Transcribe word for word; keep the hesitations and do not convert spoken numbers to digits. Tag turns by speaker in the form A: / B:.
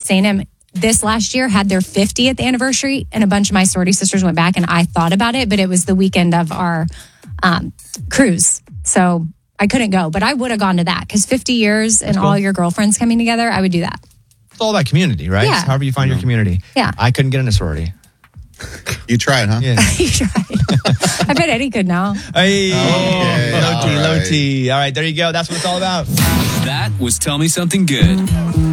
A: A and M this last year had their fiftieth anniversary, and a bunch of my sorority sisters went back, and I thought about it, but it was the weekend of our um, cruise. So I couldn't go, but I would have gone to that because fifty years and
B: cool.
A: all your girlfriends coming together, I would do that.
B: It's all about community, right?
A: Yeah.
B: It's however you find your community.
A: Yeah.
B: I couldn't get in a sorority.
C: You tried, huh?
B: Yeah.
A: You tried. I bet Eddie could now.
B: Hey,
C: Okay,
B: low T,
C: all
B: low
C: right.
B: T. All right, there you go. That's what it's all about.
D: That was Tell Me Something Good.